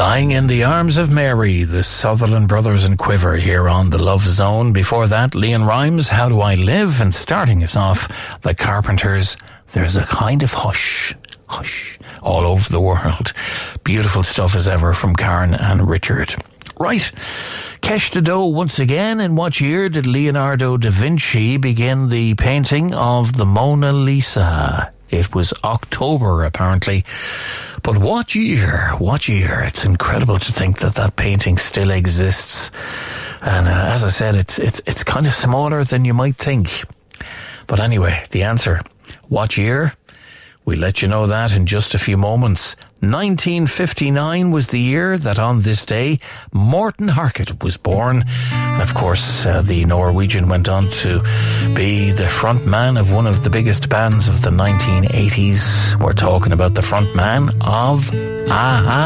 Lying in the Arms of Mary, the Sutherland Brothers and Quiver here on the Love Zone. Before that, Leon Rimes, How Do I Live? And starting us off, the Carpenters, There's a Kind of Hush, Hush, all over the world. Beautiful stuff as ever from Karen and Richard. Right, Kesh to Do once again. In what year did Leonardo da Vinci begin the painting of the Mona Lisa? It was October, apparently. But what year? What year? It's incredible to think that that painting still exists. And as I said, it's kind of smaller than you might think. But anyway, the answer. What year? We'll let you know that in just a few moments. 1959 was the year that on this day Morten Harket was born. And of course, the Norwegian went on to be the front man of one of the biggest bands of the 1980s. We're talking about the front man of a-ha.